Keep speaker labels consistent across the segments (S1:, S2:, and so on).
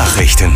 S1: Nachrichten.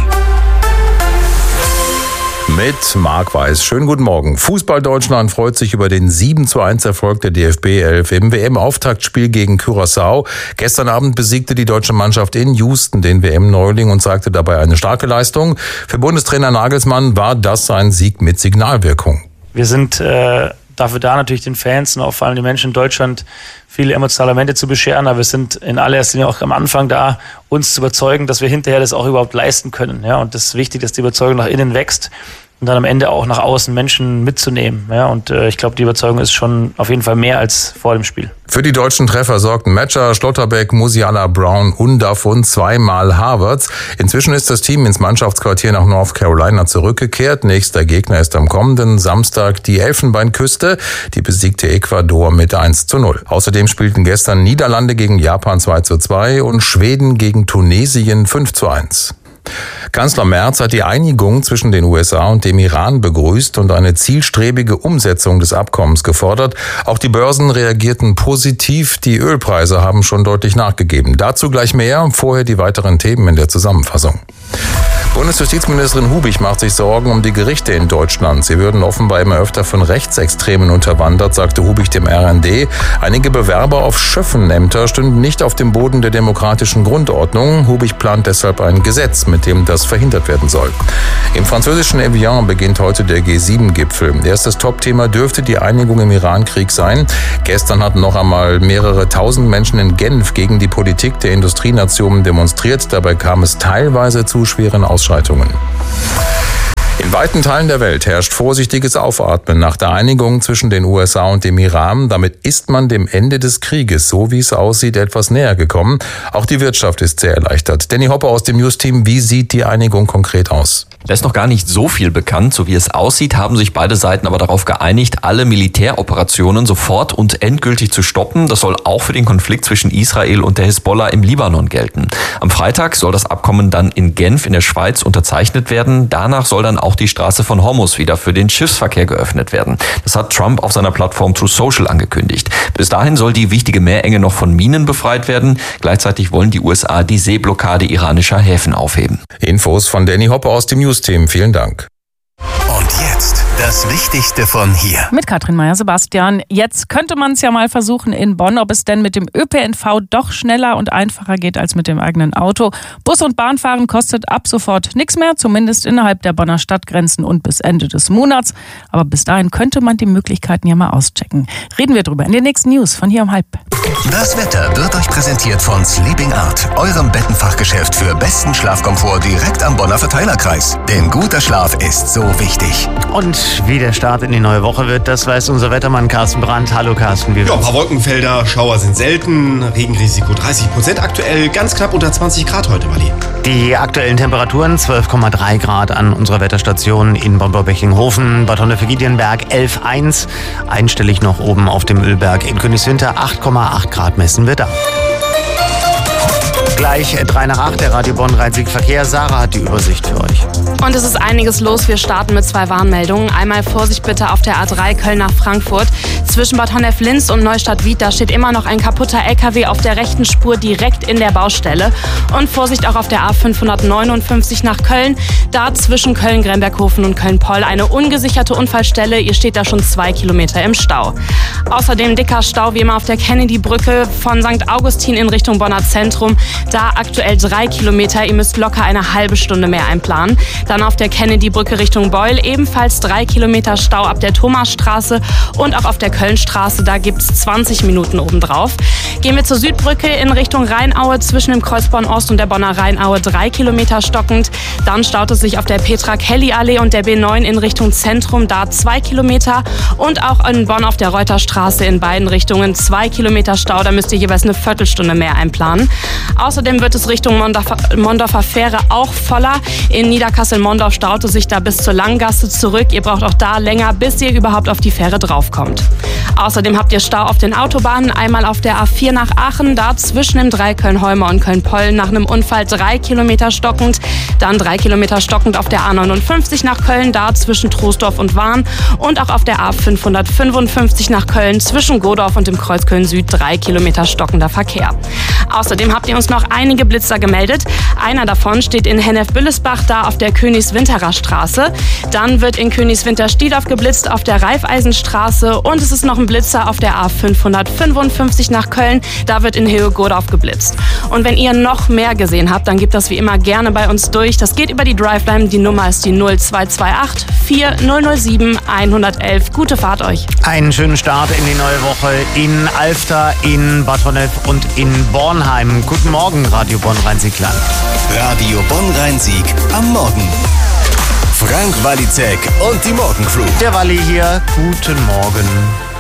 S2: Mit Marc Weiß. Schönen guten Morgen. Fußball Deutschland freut sich über den 7:1 Erfolg der DFB 11 im WM-Auftaktspiel gegen Curaçao. Gestern Abend besiegte die deutsche Mannschaft in Houston den WM-Neuling und zeigte dabei eine starke Leistung. Für Bundestrainer Nagelsmann war das ein Sieg mit Signalwirkung.
S3: Wir sind dafür da, natürlich den Fans und auch vor allem den Menschen in Deutschland viele emotionale Momente zu bescheren. Aber wir sind in allererster Linie auch am Anfang da, uns zu überzeugen, dass wir hinterher das auch überhaupt leisten können. Ja, und das ist wichtig, dass die Überzeugung nach innen wächst und dann am Ende auch nach außen Menschen mitzunehmen. Ja, und ich glaube, die Überzeugung ist schon auf jeden Fall mehr als vor dem Spiel.
S2: Für die deutschen Treffer sorgten Metscher, Schlotterbeck, Musiala, Brown und davon zweimal Havertz. Inzwischen ist das Team ins Mannschaftsquartier nach North Carolina zurückgekehrt. Nächster Gegner ist am kommenden Samstag die Elfenbeinküste. Die besiegte Ecuador mit 1:0. Außerdem spielten gestern Niederlande gegen Japan 2:2 und Schweden gegen Tunesien 5:1. Kanzler Merz hat die Einigung zwischen den USA und dem Iran begrüßt und eine zielstrebige Umsetzung des Abkommens gefordert. Auch die Börsen reagierten positiv. Die Ölpreise haben schon deutlich nachgegeben. Dazu gleich mehr. Vorher die weiteren Themen in der Zusammenfassung. Bundesjustizministerin Hubich macht sich Sorgen um die Gerichte in Deutschland. Sie würden offenbar immer öfter von Rechtsextremen unterwandert, sagte Hubich dem RND. Einige Bewerber auf Schöffenämter stünden nicht auf dem Boden der demokratischen Grundordnung. Hubich plant deshalb ein Gesetz, mit dem das verhindert werden soll. Im französischen Evian beginnt heute der G7-Gipfel. Erstes Topthema dürfte die Einigung im Iran-Krieg sein. Gestern hatten noch einmal mehrere tausend Menschen in Genf gegen die Politik der Industrienationen demonstriert. Dabei kam es teilweise zu schweren Ausschreitungen. In weiten Teilen der Welt herrscht vorsichtiges Aufatmen nach der Einigung zwischen den USA und dem Iran. Damit ist man dem Ende des Krieges, so wie es aussieht, etwas näher gekommen. Auch die Wirtschaft ist sehr erleichtert. Danny Hopper aus dem News-Team, wie sieht die Einigung konkret aus?
S4: Da ist noch gar nicht so viel bekannt. So wie es aussieht, haben sich beide Seiten aber darauf geeinigt, alle Militäroperationen sofort und endgültig zu stoppen. Das soll auch für den Konflikt zwischen Israel und der Hisbollah im Libanon gelten. Am Freitag soll das Abkommen dann in Genf in der Schweiz unterzeichnet werden. Danach soll dann auch die Straße von Hormuz wieder für den Schiffsverkehr geöffnet werden. Das hat Trump auf seiner Plattform Truth Social angekündigt. Bis dahin soll die wichtige Meerenge noch von Minen befreit werden. Gleichzeitig wollen die USA die Seeblockade iranischer Häfen aufheben.
S2: Infos von Danny Hopper aus dem News-Team. Vielen Dank.
S1: Und jetzt das Wichtigste von hier.
S5: Mit Katrin Meyer-Sebastian. Jetzt könnte man es ja mal versuchen in Bonn, ob es denn mit dem ÖPNV doch schneller und einfacher geht als mit dem eigenen Auto. Bus- und Bahnfahren kostet ab sofort nichts mehr, zumindest innerhalb der Bonner Stadtgrenzen und bis Ende des Monats. Aber bis dahin könnte man die Möglichkeiten ja mal auschecken. Reden wir drüber in den nächsten News von hier um 12:30.
S1: Das Wetter wird euch präsentiert von Sleeping Art, eurem Bettenfachgeschäft für besten Schlafkomfort direkt am Bonner Verteilerkreis. Denn guter Schlaf ist so wichtig.
S6: Und wie der Start in die neue Woche wird, das weiß unser Wettermann Carsten Brandt. Hallo Carsten, wie
S7: Ja, ein paar Wolkenfelder, Schauer sind selten, Regenrisiko 30% aktuell, ganz knapp unter 20 Grad heute, Wally.
S6: Die aktuellen Temperaturen 12,3 Grad an unserer Wetterstation in Bonn-Beckinghofen, Bad Honnef-Giedienberg 11,1, einstellig noch oben auf dem Ölberg in Königswinter 8,8 Grad messen wir da. Gleich 7:55, der Radio Bonn Rhein-Sieg-Verkehr. Sarah hat die Übersicht für euch.
S8: Und es ist einiges los. Wir starten mit 2 Warnmeldungen. Einmal Vorsicht bitte auf der A3 Köln nach Frankfurt. Zwischen Bad Honnef-Linz und Neustadt-Wied, da steht immer noch ein kaputter LKW auf der rechten Spur direkt in der Baustelle. Und Vorsicht auch auf der A559 nach Köln. Da zwischen Köln-Gremberghofen und Köln-Poll eine ungesicherte Unfallstelle. Ihr steht da schon 2 Kilometer im Stau. Außerdem dicker Stau wie immer auf der Kennedy-Brücke von St. Augustin in Richtung Bonner Zentrum. Da aktuell 3 Kilometer. Ihr müsst locker eine halbe Stunde mehr einplanen. Dann auf der Kennedy-Brücke Richtung Beul ebenfalls 3 Kilometer Stau ab der Thomasstraße und auch auf der Kölnstraße. Da gibt es 20 Minuten obendrauf. Gehen wir zur Südbrücke in Richtung Rheinaue zwischen dem Kreuz Bonn-Ost und der Bonner Rheinaue 3 Kilometer stockend. Dann staut es sich auf der Petra-Kelly-Allee und der B9 in Richtung Zentrum. Da 2 Kilometer. Und auch in Bonn auf der Reuterstraße in beiden Richtungen 2 Kilometer Stau. Da müsst ihr jeweils eine Viertelstunde mehr einplanen. Außerdem wird es Richtung Mondorfer Fähre auch voller. In Niederkassel-Mondorf staute sich da bis zur Langgasse zurück. Ihr braucht auch da länger, bis ihr überhaupt auf die Fähre draufkommt. Außerdem habt ihr Stau auf den Autobahnen, einmal auf der A4 nach Aachen, da zwischen dem Dreieck Köln-Heumau und Köln-Poll nach einem Unfall 3 Kilometer stockend. Dann 3 Kilometer stockend auf der A59 nach Köln, da zwischen Troisdorf und Wahn. Und auch auf der A555 nach Köln zwischen Godorf und dem Kreuz Köln-Süd 3 Kilometer stockender Verkehr. Außerdem habt ihr uns noch einige Blitzer gemeldet. Einer davon steht in Hennef-Büllesbach, da auf der Königswinterer Straße. Dann wird in Königswinter-Stiedorf geblitzt auf der Raiffeisenstraße und es ist noch ein Blitzer auf der A555 nach Köln. Da wird in Höhe-Godorf geblitzt. Und wenn ihr noch mehr gesehen habt, dann gebt das wie immer gerne bei uns durch. Das geht über die Driveline. Die Nummer ist die 0228 4007 111. Gute Fahrt euch.
S6: Einen schönen Start in die neue Woche in Alfter, in Bad Honnef und in Bornheim. Guten Morgen, Radio Bonn-Rhein-Sieg-Land.
S1: Radio Bonn-Rhein-Sieg am Morgen. Frank Walizek und die Morgencrew.
S6: Der Walli hier. Guten Morgen.